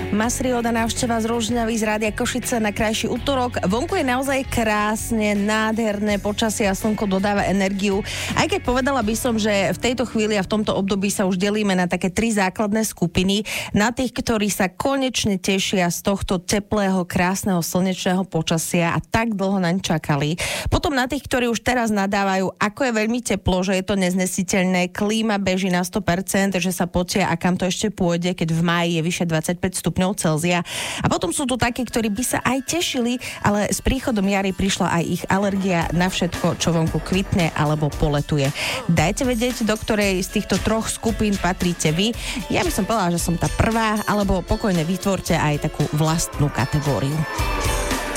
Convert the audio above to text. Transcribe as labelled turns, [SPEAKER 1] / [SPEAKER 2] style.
[SPEAKER 1] Masrioda, návšteva z Rožňavy z Rádia Košice na krajší útorok. Vonku je naozaj krásne, nádherné počasie a slnko dodáva energiu. Aj keď povedala by som, že v tejto chvíli a v tomto období sa už delíme na také 3 základné skupiny. Na tých, ktorí sa konečne tešia z tohto teplého, krásneho, slnečného počasia a tak dlho naň čakali. Potom na tých, ktorí už teraz nadávajú, ako je veľmi teplo, že je to neznesiteľné, klíma beží na 100%, že sa potia a kam to ešte pôjde, keď v máji je vyše 25 stupňov Celzia. A potom sú tu takí, ktorí by sa aj tešili, ale s príchodom jary prišla aj ich alergia na všetko, čo vonku kvitne alebo poletuje. Dajte vedieť, do ktorej z týchto 3 skupín patríte vy. Ja by som povedala, že som tá prvá, alebo pokojne vytvorte aj takú vlastnú kategóriu.